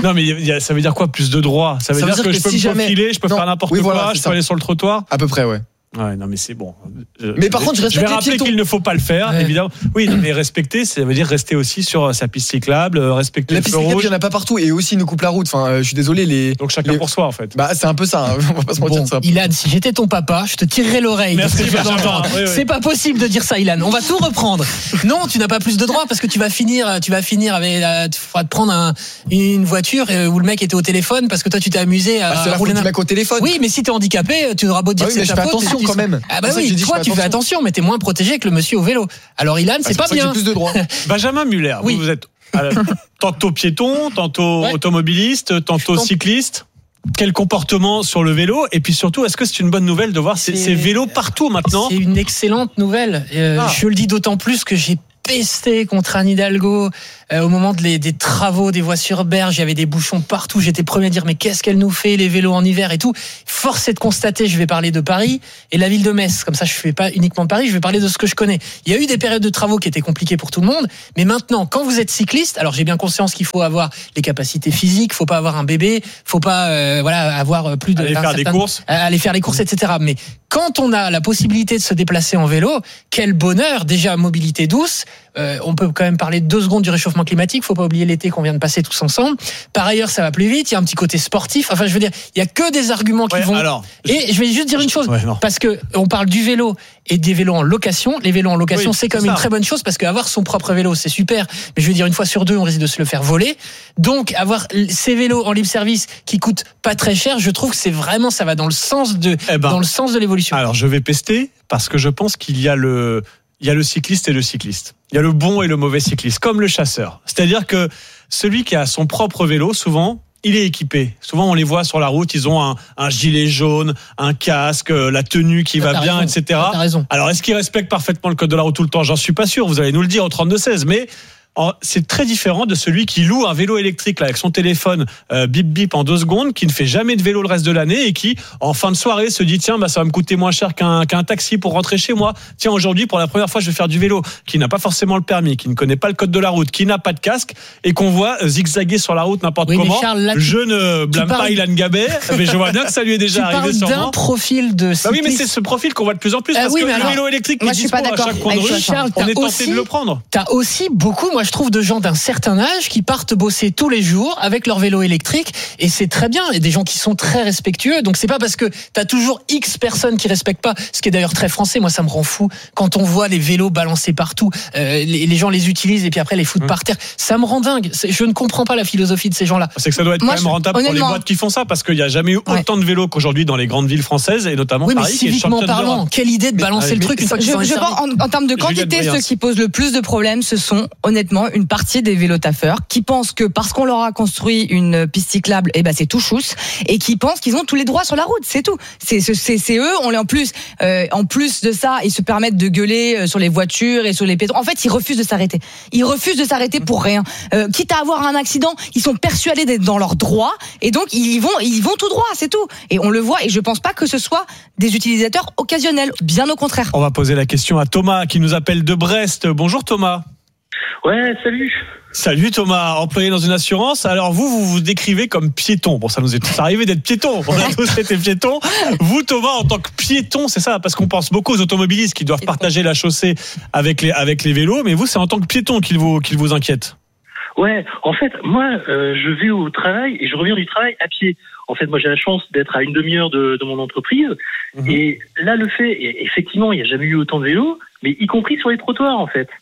Non, mais y a, ça veut dire quoi, plus de droits? Ça veut Ça dire, veut dire que, que je peux si me jamais- profiler, je peux Non. faire n'importe Oui, quoi, voilà, c'est je peux ça. aller sur le trottoir? À peu près, ouais. Ouais, non, mais c'est bon. Je- Mais par contre, je je respecte vais les rappeler piétons. qu'il ne faut pas le faire, Ouais. évidemment. Oui, non, mais respecter, ça veut dire rester aussi sur sa piste cyclable, euh, respecter La le piste feu cyclable, rouge. il n'y en a pas partout et aussi ils nous coupent la route. Enfin, euh, je suis désolé, les. Donc chacun les- pour soi, en fait. Bah, c'est un peu ça. hein. On va pas se mentir Bon, de ça. Ilan, si j'étais ton papa, je te tirerais l'oreille. de ce Merci, que je viens Benjamin. d'entendre. Oui, oui. C'est pas possible de dire ça, Ilan. On va tout reprendre. Non, tu n'as pas plus de droits parce que tu vas finir, tu vas finir avec, euh, tu feras te prendre un- une voiture euh, où le mec était au téléphone parce que toi tu t'es amusé à Bah, c'est la rouler faute du n'im- mec au téléphone. Oui, mais si t'es handicapé, tu auras beau dire Ah que oui, mais c'est je ta fais faute. attention tu- quand même. Ah bah C'est ça que oui, j'ai dit, je toi fais tu fais attention. attention, mais t'es moins protégé que le monsieur au vélo. Alors Ilan, c'est C'est pas pour ça que bien. j'ai plus de droits. Benjamin Muller, Oui. vous, vous êtes euh, tantôt piéton, tantôt Ouais. automobiliste, tantôt Tant- cycliste. Quel comportement sur le vélo? Et puis surtout, est-ce que c'est une bonne nouvelle de voir ces, C'est- ces vélos partout maintenant? C'est une excellente nouvelle. Euh, Ah. Je le dis d'autant plus que j'ai pesté contre Anne Hidalgo euh, au moment de les- des travaux des voies sur berge. Il y avait des bouchons partout. J'étais premier à dire mais qu'est-ce qu'elle nous fait les vélos en hiver et tout. Force est de constater, je vais parler de Paris et la ville de Metz. Comme ça, je fais pas uniquement de Paris, je vais parler de ce que je connais. Il y a eu des périodes de travaux qui étaient compliquées pour tout le monde, mais maintenant, quand vous êtes cycliste, alors j'ai bien conscience qu'il faut avoir les capacités physiques, faut pas avoir un bébé, faut pas euh, voilà avoir plus de Aller un faire des certain- courses. aller faire les courses, et cetera. Mais quand on a la possibilité de se déplacer en vélo, quel bonheur. Déjà, mobilité douce. Euh, on peut quand même parler deux secondes du réchauffement climatique. Faut pas oublier l'été qu'on vient de passer tous ensemble. Par ailleurs, ça va plus vite. Il y a un petit côté sportif. Enfin, je veux dire, il y a que des arguments qui Ouais, vont. alors, Et je vais juste dire une chose, Ouais, non. parce que on parle du vélo et des vélos en location. Les vélos en location, Oui, c'est quand c'est même une ça. très bonne chose parce qu'avoir son propre vélo, c'est super. Mais je veux dire, une fois sur deux, on risque de se le faire voler. Donc, avoir ces vélos en libre service qui coûtent pas très cher, je trouve que c'est vraiment, ça va dans le sens de, Eh ben, dans le sens de l'évolution. Alors je vais pester parce que je pense qu'il y a le, il y a le cycliste et le cycliste. Il y a le bon et le mauvais cycliste, comme le chasseur. C'est-à-dire que celui qui a son propre vélo, souvent, il est équipé. Souvent, on les voit sur la route, ils ont un, un gilet jaune, un casque, euh, la tenue qui T'as va bien, raison. et cetera. T'as raison. Alors, est-ce qu'ils respectent parfaitement le code de la route tout le temps? J'en suis pas sûr. Vous allez nous le dire au trente-deux seize, mais en- c'est très différent de celui qui loue un vélo électrique là, avec son téléphone euh, bip bip en deux secondes, qui ne fait jamais de vélo le reste de l'année et qui, en fin de soirée, se dit tiens, bah, ça va me coûter moins cher qu'un qu'un taxi pour rentrer chez moi. Tiens, aujourd'hui, pour la première fois, je vais faire du vélo. Qui n'a pas forcément le permis, qui ne connaît pas le code de la route, qui n'a pas de casque et qu'on voit zigzaguer sur la route n'importe Oui, mais comment. Charles, là, tu- je ne blâme parles- pas Ilan Gabet, mais je vois bien que ça lui est Tu déjà parles arrivé d'un sûrement. profil de cycliste. Bah oui, mais c'est ce profil qu'on voit de plus en plus Ah parce oui, que mais le alors- vélo électrique Moi, est je suis pas dispo à d'accord chaque coin de avec rue. toi, Charles. On T'as est tenté aussi- de le prendre. T'as aussi beaucoup, moi je trouve, de gens d'un certain âge qui partent bosser tous les jours avec leur vélo électrique et c'est très bien. Il y a des gens qui sont très respectueux. Donc c'est pas parce que t'as toujours X personnes qui respectent pas, ce qui est d'ailleurs très français. Moi ça me rend fou quand on voit les vélos balancés partout. Euh, les, les gens les utilisent et puis après les foutent Mmh. par terre. Ça me rend dingue. C'est- Je ne comprends pas la philosophie de ces gens-là. C'est que ça doit être Moi, quand même je- rentable pour les honnêtement- boîtes qui font ça parce qu'il n'y a jamais eu Ouais. autant de vélos qu'aujourd'hui dans les grandes villes françaises et notamment Oui, mais Paris qui est civiquement championne parlant, d'Europe. quelle idée de balancer mais- le truc une fois Je, qu'ils sont je desservis. pense en, en termes de Juliette quantité, Bruyens. ceux qui posent le plus de problèmes, ce sont honnêtement une partie des vélotaffeurs qui pensent que parce qu'on leur a construit une piste cyclable, eh ben c'est tout chousse, et qui pensent qu'ils ont tous les droits sur la route, c'est tout. C'est c'est- c'est c'est eux. On les en plus, euh, en plus de ça, ils se permettent de gueuler euh, sur les voitures et sur les piétons. En fait, ils refusent de s'arrêter. Ils refusent de s'arrêter pour rien. Euh, quitte à avoir un accident, ils sont persuadés d'être dans leurs droits et donc ils y vont, ils vont tout droit, c'est tout. Et on le voit. Et je pense pas que ce soit des utilisateurs occasionnels, bien au contraire. On va poser la question à Thomas qui nous appelle de Brest. Bonjour Thomas. Ouais, salut. Salut Thomas, employé dans une assurance. Alors vous, vous vous décrivez comme piéton. Bon, ça nous est tous arrivé d'être piéton. On a tous été piétons. Vous, Thomas, en tant que piéton, c'est ça, parce qu'on pense beaucoup aux automobilistes qui doivent partager la chaussée avec les avec les vélos, mais vous, c'est en tant que piéton qu'il vous qu'il vous inquiète. Ouais, en fait, moi, euh, je vais au travail et je reviens du travail à pied. En fait, moi, j'ai la chance d'être à une demi-heure de, de mon entreprise. Mmh. Et là, le fait, et effectivement, il n'y a jamais eu autant de vélos, mais y compris sur les trottoirs, en fait.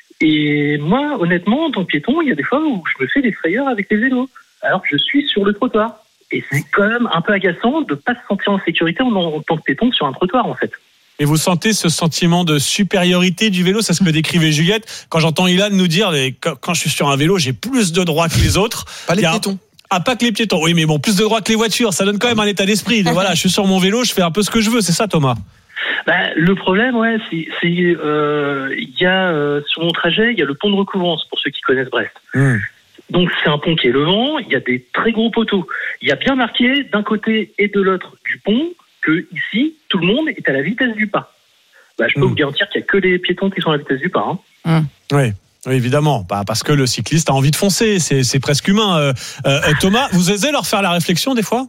Et moi, honnêtement, en tant que piéton, il y a des fois où je me fais des frayeurs avec les vélos, alors que je suis sur le trottoir. Et c'est quand même un peu agaçant de ne pas se sentir en sécurité en, en tant que piéton sur un trottoir, en fait. Et vous sentez ce sentiment de supériorité du vélo? C'est ce que décrivait Juliette. Quand j'entends Ilan nous dire, quand je suis sur un vélo, j'ai plus de droits que les autres. Pas les piétons. Ah, pas que les piétons. Oui, mais bon, plus de droits que les voitures. Ça donne quand même un état d'esprit. De, voilà, je suis sur mon vélo, je fais un peu ce que je veux. C'est ça, Thomas? Bah, le problème, ouais, c'est, c'est, euh, il y a euh, sur mon trajet, il y a le pont de recouvrance pour ceux qui connaissent Brest. Mmh. Donc c'est un pont qui est levant. Il y a des très gros poteaux. Il y a bien marqué d'un côté et de l'autre du pont que ici tout le monde est à la vitesse du pas. Bah, je peux mmh. vous garantir qu'il y a que les piétons qui sont à la vitesse du pas. Hein. Mmh. Oui. Oui, évidemment, bah, parce que le cycliste a envie de foncer, c'est, c'est presque humain. Euh, euh, Thomas, vous osez leur faire la réflexion des fois ?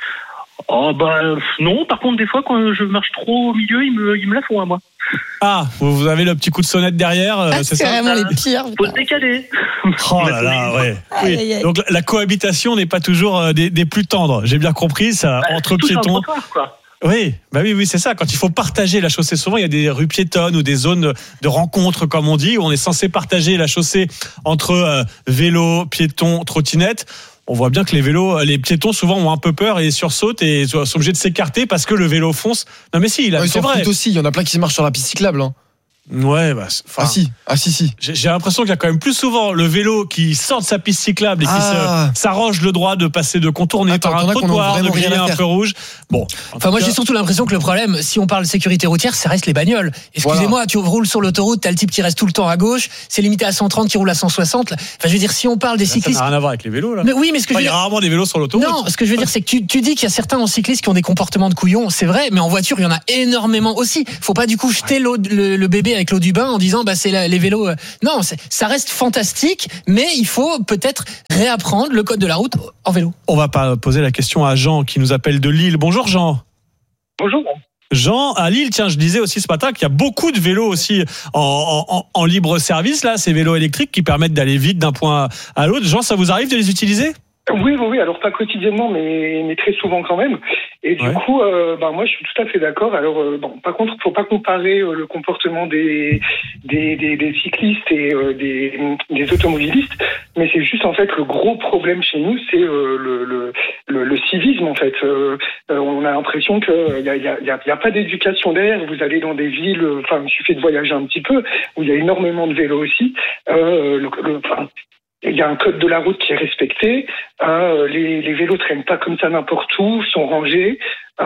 Oh bah non, par contre des fois quand je marche trop au milieu, ils me, ils me la font à moi. Ah, vous avez le petit coup de sonnette derrière, euh, ah, c'est, c'est ça ? vraiment les pires. Faut se décaler. Oh là là, ouais. Aïe, aïe, aïe. Oui. Donc la cohabitation n'est pas toujours euh, des, des plus tendres. J'ai bien compris ça, bah, entre piétons. Quoi. Oui, bah oui, oui, c'est ça. Quand il faut partager la chaussée, souvent il y a des rues piétonnes ou des zones de rencontre, comme on dit, où on est censé partager la chaussée entre euh, vélo, piétons, trottinettes. On voit bien que les vélos, les piétons souvent ont un peu peur et sursautent et sont obligés de s'écarter parce que le vélo fonce. Non mais si, là, ouais, c'est vrai. Aussi, il y en a plein qui marchent sur la piste cyclable. Hein. Ouais, bah, ah si, ah si, si. J'ai, j'ai l'impression qu'il y a quand même plus souvent le vélo qui sort de sa piste cyclable et ah. qui se, s'arroge le droit de passer, de contourner Attends, par un trottoir, de griller un feu rouge. Bon. Enfin, moi, cas... j'ai surtout l'impression que le problème, si on parle sécurité routière, ça reste les bagnoles. Excusez-moi, voilà. Tu roules sur l'autoroute, t'as le type qui reste tout le temps à gauche, c'est limité à cent trente, qui roule à cent soixante. Enfin, je veux dire, si on parle des là, cyclistes. Ça n'a rien à voir avec les vélos, là. Mais oui, mais ce que enfin, je veux dire... Il y a rarement des vélos sur l'autoroute. Non, ce que je veux dire, c'est que tu, tu dis qu'il y a certains en cyclistes qui ont des comportements de couillons, c'est vrai, mais en voiture, il y en a énormément aussi. Faut pas, du coup, jeter l'eau, le, le bébé avec l'eau du bain en disant, bah, c'est la, les vélos. Non, c'est, ça reste fantastique, mais il faut peut-être réapprendre le code de la route en vélo. On va pas poser la question à Jean qui nous appelle de Lille. Bonjour Jean. Bonjour. Jean, à Lille, tiens, je disais aussi ce matin qu'il y a beaucoup de vélos aussi en, en, en libre service, là, ces vélos électriques qui permettent d'aller vite d'un point à l'autre. Jean, ça vous arrive de les utiliser ? Oui, oui, oui. Alors pas quotidiennement, mais, mais très souvent quand même. Et du ouais. coup, euh, bah moi, je suis tout à fait d'accord. Alors, euh, bon, par contre, faut pas comparer euh, le comportement des des, des, des cyclistes et euh, des, des automobilistes, mais c'est juste en fait le gros problème chez nous, c'est euh, le, le, le le civisme en fait. Euh, on a l'impression que il y a, y a, y a pas d'éducation derrière. Vous allez dans des villes, enfin, il suffit de voyager un petit peu où il y a énormément de vélos aussi. Euh, le, le, enfin, il y a un code de la route qui est respecté. Euh, les, les vélos traînent pas comme ça n'importe où, sont rangés.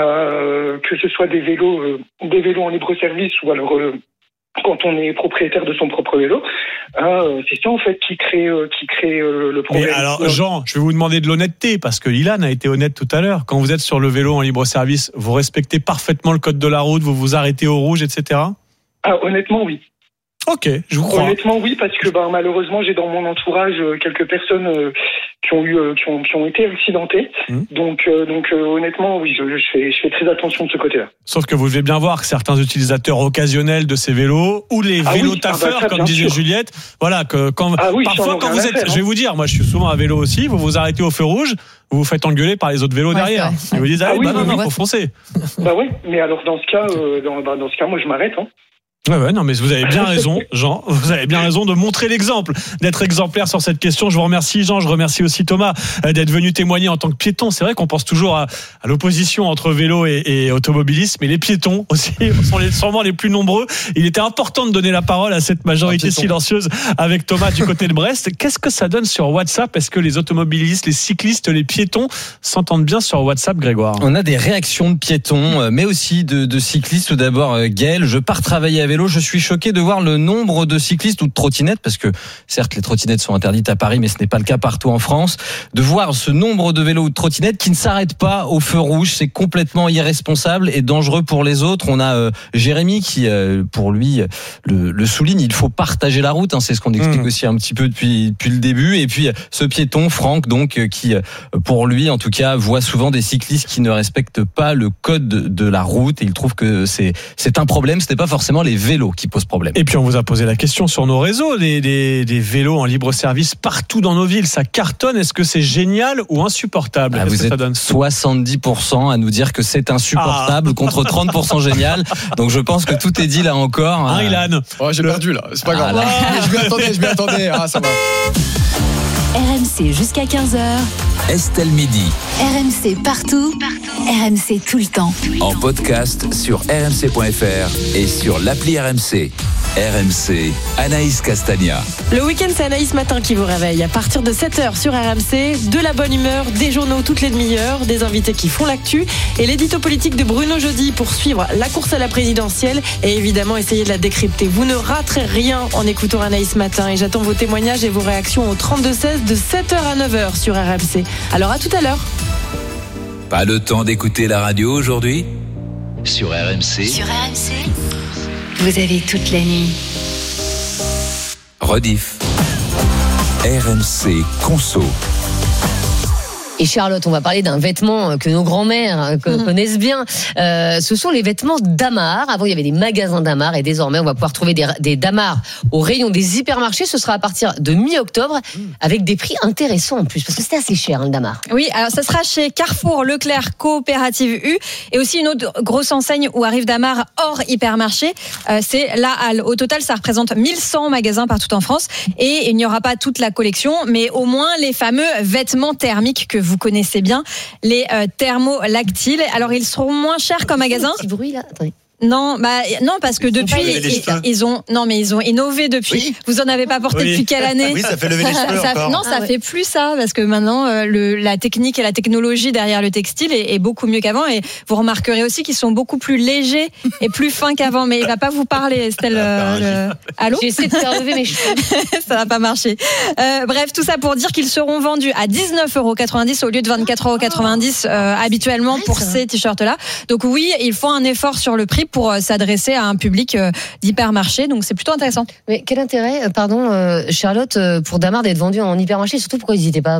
Euh, que ce soit des vélos, euh, des vélos en libre service ou alors euh, quand on est propriétaire de son propre vélo, euh, c'est ça en fait qui crée, euh, qui crée euh, le problème. Mais alors Jean, je vais vous demander de l'honnêteté parce que Ilan a été honnête tout à l'heure. Quand vous êtes sur le vélo en libre service, vous respectez parfaitement le code de la route, vous vous arrêtez au rouge, et cetera. Ah, honnêtement, oui. Ok, je vous crois. Honnêtement, oui, parce que ben, malheureusement, j'ai dans mon entourage euh, quelques personnes euh, qui ont eu, euh, qui ont, qui ont été accidentées. Mmh. Donc, euh, donc euh, honnêtement, oui, je, je fais, je fais très attention de ce côté-là. Sauf que vous devez bien voir que certains utilisateurs occasionnels de ces vélos ou les ah vélos oui, taffeurs, ah bah, ça, comme disait sûr. Juliette, voilà que quand ah oui, parfois quand vous êtes, faire, je vais vous dire, moi je suis souvent à vélo aussi, vous vous arrêtez au feu rouge, vous vous faites engueuler par les autres vélos ouais, derrière. Ils vous disent ah, ah oui, bah non, non, faut foncer. Bah oui, mais alors dans ce cas, euh, dans, bah, dans ce cas, moi je m'arrête. Hein. Ouais, ouais, non, mais vous avez bien raison, Jean. Vous avez bien raison de montrer l'exemple, d'être exemplaire sur cette question. Je vous remercie, Jean. Je remercie aussi Thomas d'être venu témoigner en tant que piéton. C'est vrai qu'on pense toujours à, à l'opposition entre vélo et, et automobilisme, mais les piétons aussi sont les, sûrement les plus nombreux. Il était important de donner la parole à cette majorité ah, silencieuse avec Thomas du côté de Brest. Qu'est-ce que ça donne sur WhatsApp ? Est-ce que les automobilistes, les cyclistes, les piétons s'entendent bien sur WhatsApp, Grégoire ? On a des réactions de piétons, mais aussi de, de cyclistes. Tout d'abord, Gaël, je pars travailler à vélo, je suis choqué de voir le nombre de cyclistes ou de trottinettes, parce que certes les trottinettes sont interdites à Paris, mais ce n'est pas le cas partout en France, de voir ce nombre de vélos ou de trottinettes qui ne s'arrêtent pas au feu rouge. C'est complètement irresponsable et dangereux pour les autres. On a euh, Jérémy qui, euh, pour lui, le, le souligne, il faut partager la route, hein, c'est ce qu'on explique mmh. aussi un petit peu depuis, depuis le début. Et puis ce piéton, Franck, donc, euh, qui, pour lui, en tout cas, voit souvent des cyclistes qui ne respectent pas le code de la route, et il trouve que c'est, c'est un problème. Ce n'est pas forcément les vélos qui pose problème. Et puis on vous a posé la question sur nos réseaux, des, des, des vélos en libre service partout dans nos villes, ça cartonne. Est-ce que c'est génial ou insupportable ? ah, Qu'est-ce Vous que êtes ça donne ? soixante-dix pour cent à nous dire que c'est insupportable ah. contre trente pour cent génial. Donc je pense que tout est dit là encore. Hein, Ilan ? Oh, j'ai perdu là, c'est pas grave. Ah, je m'y attendais, je m'y attendais. Ah, ça va. R M C jusqu'à quinze heures. Estelle Midi. R M C partout, partout. R M C tout le temps. En podcast sur r m c point f r et sur l'appli R M C. R M C, Anaïs Castagna. Le week-end, c'est Anaïs Matin qui vous réveille. À partir de sept heures sur R M C, de la bonne humeur, des journaux toutes les demi-heures, des invités qui font l'actu et l'édito politique de Bruno Jeudi pour suivre la course à la présidentielle et évidemment essayer de la décrypter. Vous ne raterez rien en écoutant Anaïs Matin et j'attends vos témoignages et vos réactions au trente-deux seize de sept heures à neuf heures sur R M C. Alors à tout à l'heure. Pas le temps d'écouter la radio aujourd'hui ? Sur R M C. Sur R M C, vous avez toute la nuit. Rediff. R M C Conso. Et Charlotte, on va parler d'un vêtement que nos grands-mères mmh. connaissent bien. Euh, ce sont les vêtements Damar. Avant, il y avait des magasins Damar et désormais, on va pouvoir trouver des, des Damar au rayon des hypermarchés. Ce sera à partir de mi-octobre avec des prix intéressants en plus parce que c'était assez cher, hein, le Damar. Oui, alors ça sera chez Carrefour, Leclerc, Coopérative U et aussi une autre grosse enseigne où arrive Damar hors hypermarché. Euh, c'est La Halle. Au total, ça représente mille cent magasins partout en France et il n'y aura pas toute la collection, mais au moins les fameux vêtements thermiques que vous Vous connaissez bien, les euh, thermolactiles. Alors, ils seront moins chers qu'en magasin. Petit bruit là. Attendez. Non, bah non, parce que ils depuis ils, ils ont non mais ils ont innové depuis. Oui. Vous en avez pas porté oui. depuis quelle année? Oui, ça fait lever les cheveux ça, encore. Non, ça ah, ouais. fait plus ça parce que maintenant euh, le, la technique et la technologie derrière le textile est, est beaucoup mieux qu'avant et vous remarquerez aussi qu'ils sont beaucoup plus légers et plus fins qu'avant. Mais il va pas vous parler, Estelle. Euh, le... Allô? J'ai essayé de faire lever mes cheveux. Ça va pas marcher. Euh, bref, tout ça pour dire qu'ils seront vendus à dix-neuf euros quatre-vingt-dix au lieu de vingt-quatre euros quatre-vingt-dix euh, habituellement pour ces t-shirts-là. Donc oui, il faut un effort sur le prix pour euh, s'adresser à un public d'hypermarché, donc c'est plutôt intéressant. Mais quel intérêt, pardon, Charlotte, pour Damar d'être vendu en hypermarché, surtout pourquoi ils n'y étaient pas